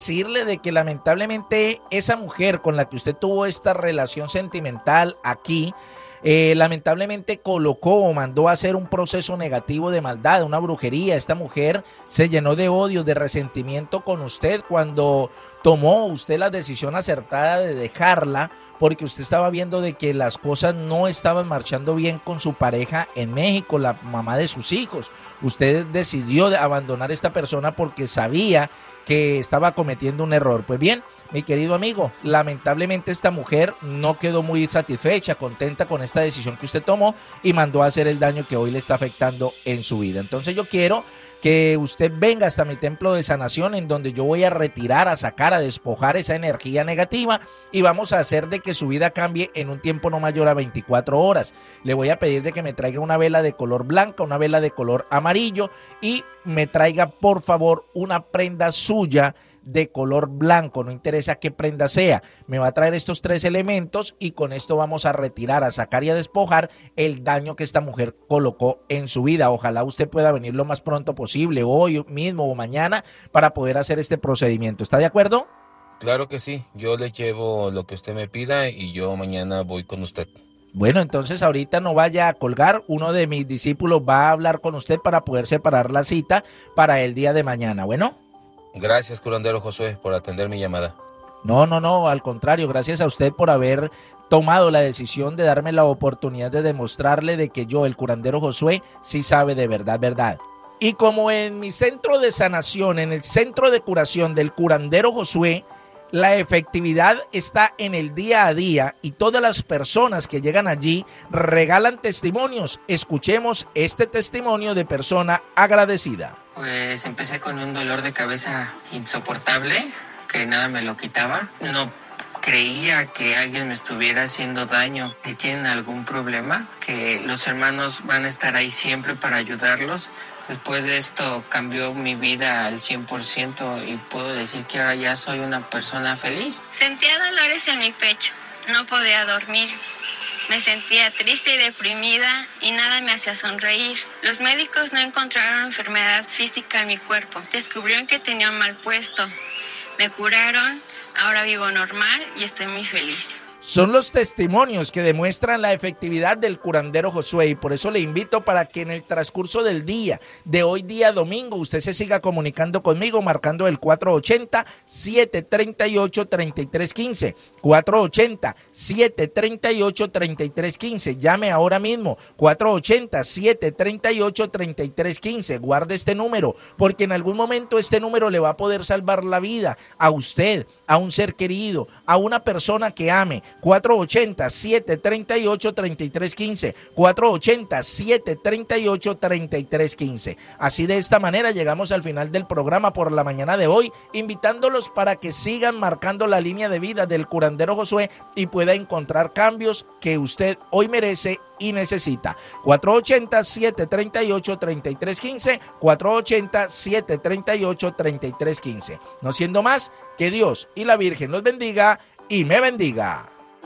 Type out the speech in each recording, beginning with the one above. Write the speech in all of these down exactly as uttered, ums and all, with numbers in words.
decirle de que lamentablemente esa mujer con la que usted tuvo esta relación sentimental aquí, eh, lamentablemente colocó o mandó a hacer un proceso negativo de maldad, una brujería. Esta mujer se llenó de odio, de resentimiento con usted cuando tomó usted la decisión acertada de dejarla, porque usted estaba viendo de que las cosas no estaban marchando bien con su pareja en México, la mamá de sus hijos. Usted decidió de abandonar a esta persona porque sabía que estaba cometiendo un error. Pues bien, mi querido amigo, lamentablemente esta mujer no quedó muy satisfecha, contenta con esta decisión que usted tomó y mandó a hacer el daño que hoy le está afectando en su vida. Entonces yo quiero que usted venga hasta mi templo de sanación, en donde yo voy a retirar, a sacar, a despojar esa energía negativa y vamos a hacer de que su vida cambie en un tiempo no mayor a veinticuatro horas. Le voy a pedir de que me traiga una vela de color blanca, una vela de color amarillo y me traiga por favor una prenda suya de color blanco, no interesa qué prenda sea. Me va a traer estos tres elementos y con esto vamos a retirar, a sacar y a despojar el daño que esta mujer colocó en su vida. Ojalá usted pueda venir lo más pronto posible, hoy mismo o mañana, para poder hacer este procedimiento. ¿Está de acuerdo? Claro que sí, yo le llevo lo que usted me pida y yo mañana voy con usted. Bueno, entonces ahorita no vaya a colgar, uno de mis discípulos va a hablar con usted para poder separar la cita para el día de mañana. Bueno. Gracias, curandero Josué, por atender mi llamada. No, no, no, al contrario, gracias a usted por haber tomado la decisión de darme la oportunidad de demostrarle de que yo, el curandero Josué, sí sabe de verdad, verdad. Y como en mi centro de sanación, en el centro de curación del curandero Josué, la efectividad está en el día a día y todas las personas que llegan allí regalan testimonios. Escuchemos este testimonio de persona agradecida. Pues empecé con un dolor de cabeza insoportable, que nada me lo quitaba. No creía que alguien me estuviera haciendo daño. Si tienen algún problema, que los hermanos van a estar ahí siempre para ayudarlos. Después de esto cambió mi vida al cien por ciento y puedo decir que ahora ya soy una persona feliz. Sentía dolores en mi pecho, no podía dormir. Me sentía triste y deprimida y nada me hacía sonreír. Los médicos no encontraron enfermedad física en mi cuerpo. Descubrieron que tenía un mal puesto. Me curaron, ahora vivo normal y estoy muy feliz. Son los testimonios que demuestran la efectividad del curandero Josué y por eso le invito para que en el transcurso del día, de hoy día domingo, usted se siga comunicando conmigo marcando el cuatro ochenta, siete treinta y ocho, treinta y tres quince, cuatro ochenta, siete treinta y ocho, treinta y tres quince, llame ahora mismo, cuatro ochenta, siete treinta y ocho, treinta y tres quince, guarde este número, porque en algún momento este número le va a poder salvar la vida a usted, a un ser querido, a una persona que ame. Cuatro ochenta, siete treinta y ocho, treinta y tres quince, cuatro ochenta, siete treinta y ocho, treinta y tres quince. Así de esta manera llegamos al final del programa por la mañana de hoy, invitándolos para que sigan marcando la línea de vida del curandero Josué y pueda encontrar cambios que usted hoy merece y necesita. cuatro ochenta, siete treinta y ocho, treinta y tres quince, cuatro ochenta, siete treinta y ocho, treinta y tres quince. No siendo más, que Dios y la Virgen los bendiga y me bendiga.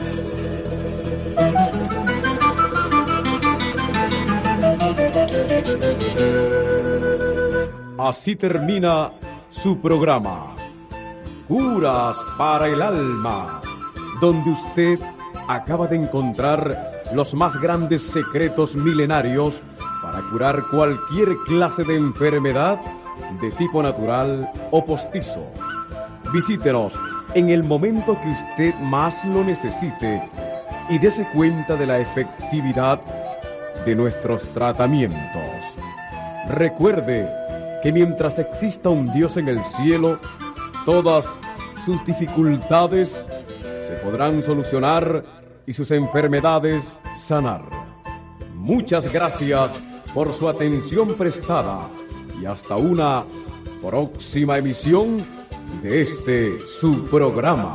Así termina su programa, Curas para el Alma, donde usted acaba de encontrar los más grandes secretos milenarios para curar cualquier clase de enfermedad de tipo natural o postizo. Visítenos en el momento que usted más lo necesite y dése cuenta de la efectividad de nuestros tratamientos. Recuerde que mientras exista un Dios en el cielo, todas sus dificultades se podrán solucionar y sus enfermedades sanar. Muchas gracias por su atención prestada y hasta una próxima emisión de este su programa.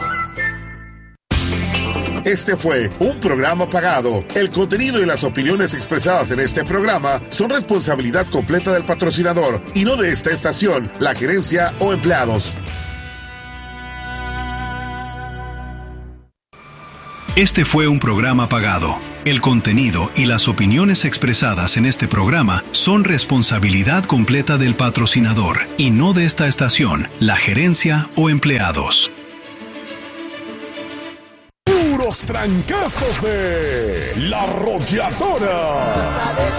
Este fue un programa pagado. El contenido y las opiniones expresadas en este programa son responsabilidad completa del patrocinador y no de esta estación, la gerencia o empleados. Este fue un programa pagado. El contenido y las opiniones expresadas en este programa son responsabilidad completa del patrocinador y no de esta estación, la gerencia o empleados. Puros trancazos de La Rociadora.